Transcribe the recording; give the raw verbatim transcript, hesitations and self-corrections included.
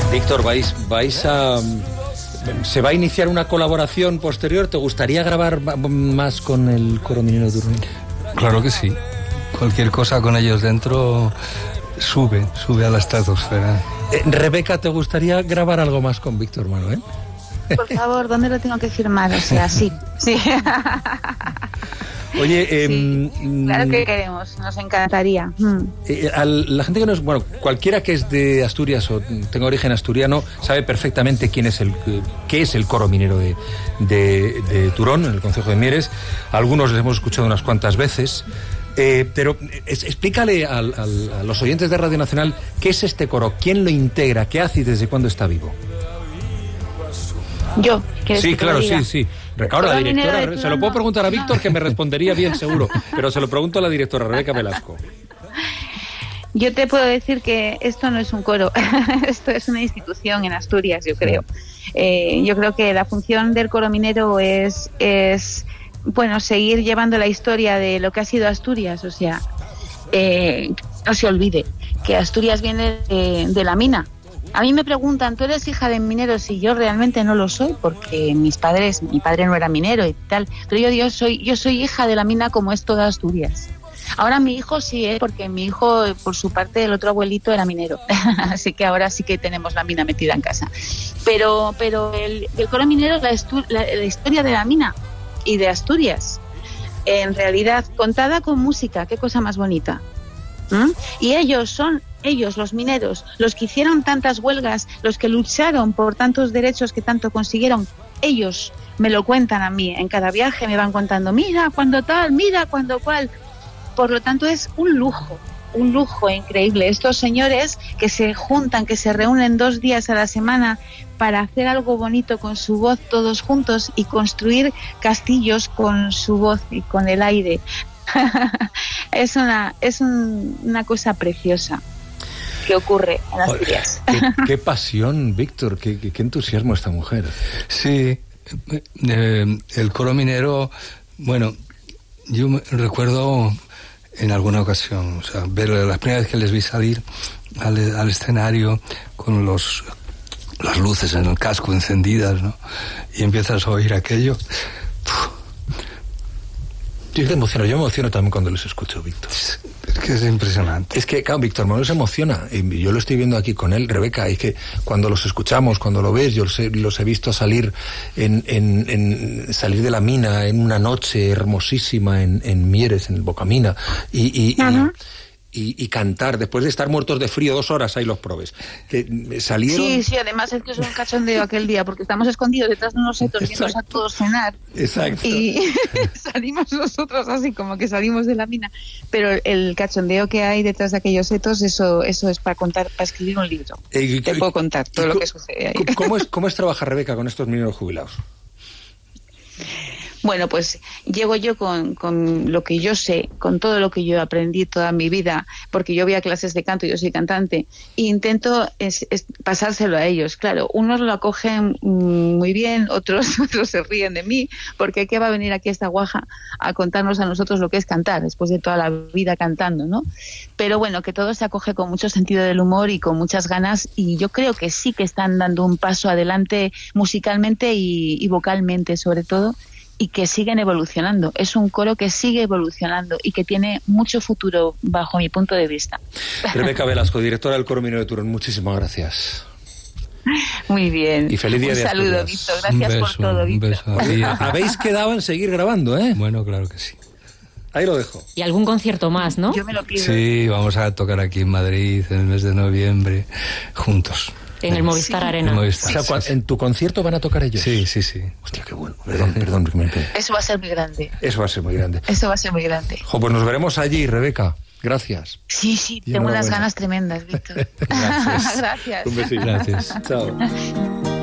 Víctor, vais, vais a... ¿Se va a iniciar una colaboración posterior? ¿Te gustaría grabar más con el Coro Minero de Turón? Claro que sí. Cualquier cosa con ellos dentro sube, sube a la estratosfera. Eh, Rebeca, ¿te gustaría grabar algo más con Víctor Manuel? Por favor, ¿dónde lo tengo que firmar? O sea, sí, sí. Oye, eh, sí, claro que queremos, nos encantaría. Eh, a la gente que no es, bueno, cualquiera que es de Asturias o tenga origen asturiano sabe perfectamente quién es el, qué es el Coro Minero de, de, de Turón, en el concejo de Mieres. Algunos les hemos escuchado unas cuantas veces. Eh, pero es, explícale al, al, a los oyentes de Radio Nacional qué es este coro, quién lo integra, qué hace y desde cuándo está vivo. Yo, sí, claro, sí, sí. Ahora, la directora, se lo puedo preguntar a Víctor, que me respondería bien, seguro, pero se lo pregunto a la directora, Rebeca Velasco. Yo te puedo decir que esto no es un coro, esto es una institución en Asturias, yo creo. Eh, yo creo que la función del Coro Minero es, es, bueno, seguir llevando la historia de lo que ha sido Asturias, o sea, eh, no se olvide que Asturias viene de, de la mina. A mí me preguntan, ¿tú eres hija de mineros? Y yo realmente no lo soy, porque mis padres, mi padre no era minero y tal, pero yo, yo soy yo soy hija de la mina como es toda Asturias. Ahora mi hijo sí, ¿eh? Porque mi hijo, por su parte, el otro abuelito era minero, así que ahora sí que tenemos la mina metida en casa. Pero pero el, el Coro Minero es la, estu- la, la historia de la mina y de Asturias, en realidad contada con música, qué cosa más bonita. ¿Mm? Y ellos son, ellos, los mineros, los que hicieron tantas huelgas, los que lucharon por tantos derechos que tanto consiguieron, ellos me lo cuentan a mí, en cada viaje me van contando, mira cuando tal, mira cuando cual. Por lo tanto es un lujo, un lujo increíble. Estos señores que se juntan, que se reúnen dos días a la semana para hacer algo bonito con su voz todos juntos y construir castillos con su voz y con el aire. es una es un, una cosa preciosa que ocurre en Asturias. Qué, qué pasión, Víctor, qué, qué, qué entusiasmo esta mujer. Sí, eh, el Coro Minero, bueno, yo me recuerdo en alguna ocasión, o sea, ver la primera vez que les vi salir al, al escenario con los las luces en el casco encendidas, ¿no? Y empiezas a oír aquello. Uf. Yo me emociono, yo me emociono también cuando los escucho, Víctor. Es que es impresionante. Es que, claro, Víctor Manuel se emociona, y yo lo estoy viendo aquí con él, Rebeca, es que cuando los escuchamos, cuando lo ves, yo los he, los he visto salir en, en, en salir de la mina en una noche hermosísima en, en Mieres, en el Bocamina, y, y, uh-huh. y Y, y cantar, después de estar muertos de frío dos horas, ahí los probes. Que salieron... Sí, sí, además es que es un cachondeo aquel día, porque estamos escondidos detrás de unos setos viéndonos a todos cenar. Exacto. Y salimos nosotros así como que salimos de la mina. Pero el cachondeo que hay detrás de aquellos setos, eso eso es para contar, para escribir un libro. Eh, Te puedo contar todo lo que sucede ahí. ¿Cómo es, cómo es trabajar, Rebeca, con estos mineros jubilados? Bueno, pues llego yo con, con lo que yo sé, con todo lo que yo aprendí toda mi vida, porque yo voy a clases de canto, yo soy cantante, e intento es, es pasárselo a ellos. Claro, unos lo acogen muy bien, otros, otros se ríen de mí, porque ¿qué va a venir aquí esta guaja a contarnos a nosotros lo que es cantar, después de toda la vida cantando, ¿no? Pero bueno, que todo se acoge con mucho sentido del humor y con muchas ganas, y yo creo que sí que están dando un paso adelante musicalmente y, y vocalmente, sobre todo, y que siguen evolucionando. Es un coro que sigue evolucionando y que tiene mucho futuro bajo mi punto de vista. Rebeca Velasco, directora del Coro Minero de Turón, muchísimas gracias. Muy bien. Y feliz día un de saludo, Asturias. Víctor. Gracias beso, por todo, Víctor. Habéis quedado en seguir grabando, ¿eh? Bueno, claro que sí. Ahí lo dejo. Y algún concierto más, ¿no? Yo me lo pido. Sí, vamos a tocar aquí en Madrid en el mes de noviembre, juntos. En el Movistar sí. Arena. El Movistar, o sea, sí, sí. ¿en tu concierto van a tocar ellos? Sí, sí, sí. Hostia, qué bueno. Perdón, perdón. Me... Eso va a ser muy grande. Eso va a ser muy grande. Eso va a ser muy grande. Jo, pues nos veremos allí, Rebeca. Gracias. Sí, sí, Y tengo unas enhorabuena. ganas tremendas, Víctor. Gracias. Gracias. Un besito. Gracias. Chao.